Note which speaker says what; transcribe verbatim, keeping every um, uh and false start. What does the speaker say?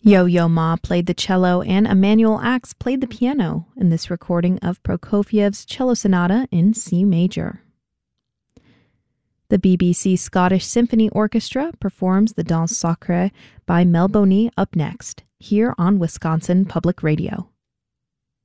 Speaker 1: Yo-Yo Ma played the cello and Emanuel Ax played the piano in this recording of Prokofiev's Cello Sonata in C major. The B B C Scottish Symphony Orchestra performs the Danse Sacrée by Mel Boney up next, here on Wisconsin Public Radio.